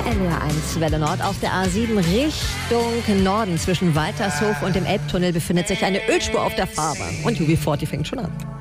NDR1 Welle Nord auf der A7 Richtung Norden. Zwischen Waltershof und dem Elbtunnel befindet sich eine Ölspur auf der Fahrbahn. Und UB40 fängt schon an.